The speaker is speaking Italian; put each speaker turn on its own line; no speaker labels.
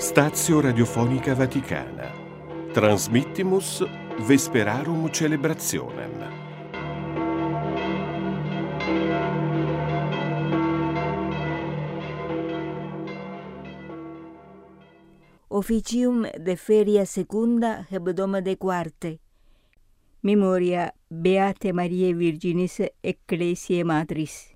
Stazio Radiofonica Vaticana. Transmittimus Vesperarum Celebrationem.
Officium de feria secunda hebdoma de quarte. Memoria Beate Mariae Virginis Ecclesiae Matris.